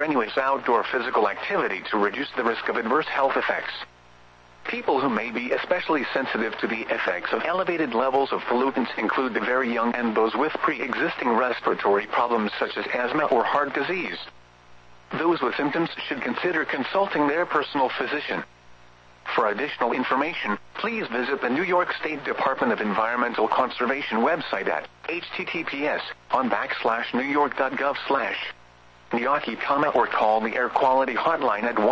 strenuous outdoor physical activity to reduce the risk of adverse health effects. People who may be especially sensitive to the effects of elevated levels of pollutants include the very young and those with pre-existing respiratory problems such as asthma or heart disease. Those with symptoms should consider consulting their personal physician. For additional information, please visit the New York State Department of Environmental Conservation website at https://newyork.gov/NYAKI, or call the Air Quality Hotline at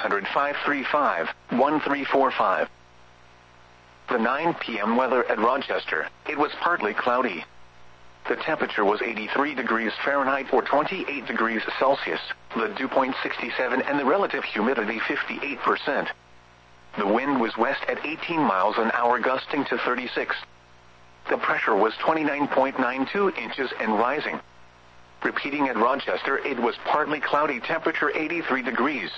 1-800-535-1345. The 9 p.m. weather at Rochester. It was partly cloudy. The temperature was 83 degrees Fahrenheit or 28 degrees Celsius, the dew point 67 and the relative humidity 58%. The wind was west at 18 miles an hour gusting to 36. The pressure was 29.92 inches and rising. Repeating at Rochester, it was partly cloudy, temperature 83 degrees.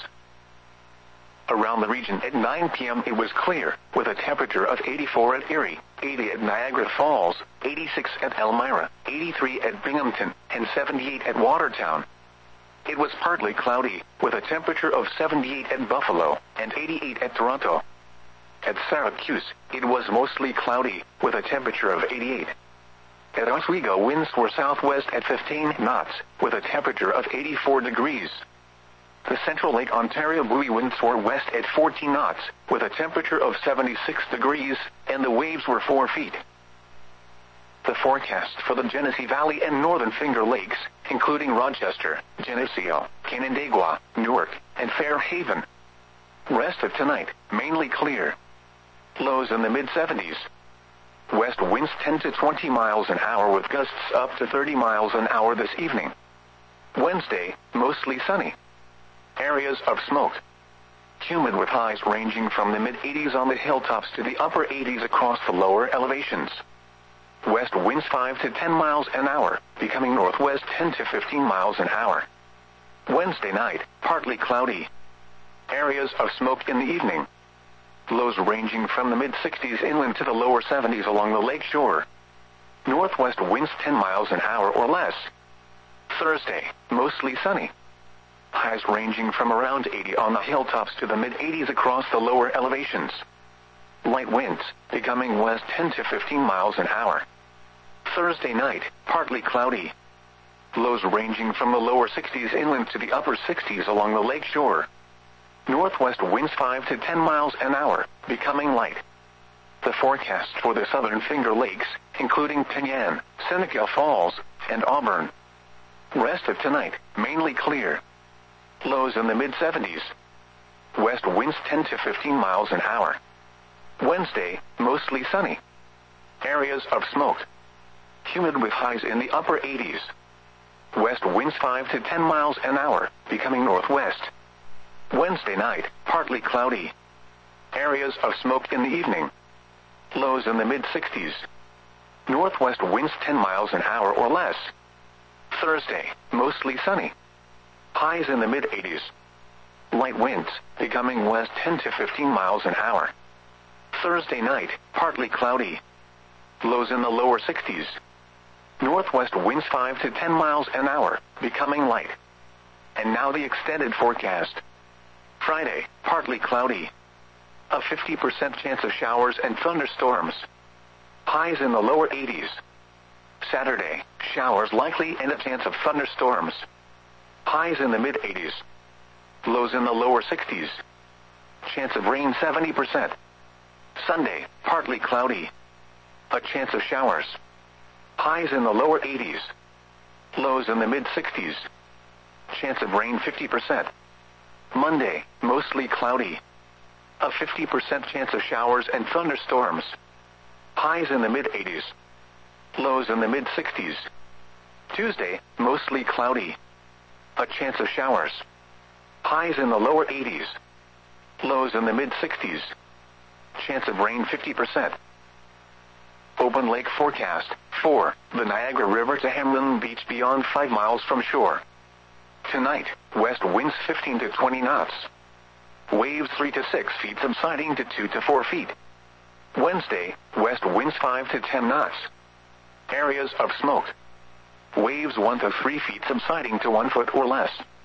Around the region at 9 p.m. it was clear, with a temperature of 84 at Erie, 80 at Niagara Falls, 86 at Elmira, 83 at Binghamton, and 78 at Watertown. It was partly cloudy, with a temperature of 78 at Buffalo, and 88 at Toronto. At Syracuse, it was mostly cloudy, with a temperature of 88. At Oswego, winds were southwest at 15 knots, with a temperature of 84 degrees. The Central Lake Ontario buoy winds were west at 14 knots, with a temperature of 76 degrees, and the waves were 4 feet. The forecast for the Genesee Valley and Northern Finger Lakes, including Rochester, Geneseo, Canandaigua, Newark, and Fairhaven. Rest of tonight, mainly clear. Lows in the mid-70s. West winds 10 to 20 miles an hour with gusts up to 30 miles an hour this evening. Wednesday, mostly sunny. Areas of smoke. Humid with highs ranging from the mid-80s on the hilltops to the upper 80s across the lower elevations. West winds 5 to 10 miles an hour, becoming northwest 10 to 15 miles an hour. Wednesday night, partly cloudy. Areas of smoke in the evening. Lows ranging from the mid-60s inland to the lower 70s along the lake shore. Northwest winds 10 miles an hour or less. Thursday, mostly sunny. Highs ranging from around 80 on the hilltops to the mid-80s across the lower elevations. Light winds, becoming west 10 to 15 miles an hour. Thursday night, partly cloudy. Lows ranging from the lower 60s inland to the upper 60s along the lake shore. Northwest winds 5 to 10 miles an hour, becoming light. The forecast for the Southern Finger Lakes, including Penyan, Seneca Falls, and Auburn. Rest of tonight, mainly clear. Lows in the mid-70s. West winds 10 to 15 miles an hour. Wednesday, mostly sunny. Areas of smoke. Humid with highs in the upper 80s. West winds 5 to 10 miles an hour, becoming northwest. Wednesday night, partly cloudy. Areas of smoke in the evening. Lows in the mid-60s. Northwest winds 10 miles an hour or less. Thursday, mostly sunny. Highs in the mid-80s. Light winds, becoming west 10 to 15 miles an hour. Thursday night, partly cloudy. Lows in the lower 60s. Northwest winds 5 to 10 miles an hour, becoming light. And now the extended forecast. Friday, partly cloudy. A 50% chance of showers and thunderstorms. Highs in the lower 80s. Saturday, showers likely and a chance of thunderstorms. Highs in the mid-80s. Lows in the lower 60s. Chance of rain 70%. Sunday, partly cloudy. A chance of showers. Highs in the lower 80s. Lows in the mid-60s. Chance of rain 50%. Monday, mostly cloudy. A 50% chance of showers and thunderstorms. Highs in the mid-80s. Lows in the mid-60s. Tuesday, mostly cloudy. A chance of showers. Highs in the lower 80s. Lows in the mid-60s. Chance of rain 50%. Open lake forecast. 4. The Niagara River to Hamlin Beach beyond 5 miles from shore. Tonight, west winds 15 to 20 knots. Waves 3 to 6 feet subsiding to 2 to 4 feet. Wednesday, west winds 5 to 10 knots. Areas of smoke. Waves 1 to 3 feet subsiding to 1 foot or less.